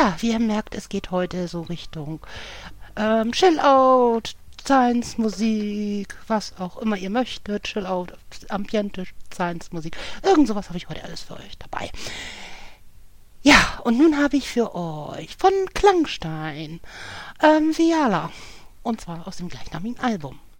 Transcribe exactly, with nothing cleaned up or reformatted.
Ja, wie ihr merkt, es geht heute so Richtung ähm, Chill-Out, Science-Musik, was auch immer ihr möchtet. Chill-Out, Ambiente, Science-Musik. Irgend sowas habe ich heute alles für euch dabei. Ja, und nun habe ich für euch von Klangstein ähm, Viala. Und zwar aus dem gleichnamigen Album.